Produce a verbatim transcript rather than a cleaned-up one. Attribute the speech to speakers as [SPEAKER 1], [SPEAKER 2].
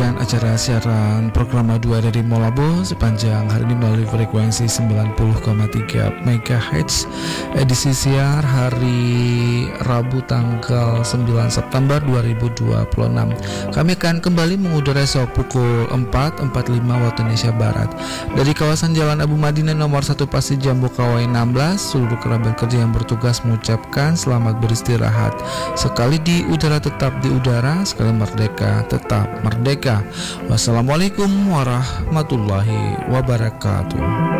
[SPEAKER 1] menyaksikan acara siaran program dua dari Molabo sepanjang hari ini melalui frekuensi sembilan puluh koma tiga megahertz, edisi siar hari Rabu tanggal sembilan September dua ribu dua puluh enam. Kami akan kembali mengudara esok pukul empat empat puluh lima waktu Indonesia Barat dari kawasan Jalan Abu Madinah nomor satu Pasir Jambu Kawai enam belas. Seluruh kerabat kerja yang bertugas mengucapkan selamat beristirahat. Sekali di udara tetap di udara, sekali merdeka tetap merdeka. Wassalamualaikum warahmatullahi wabarakatuh.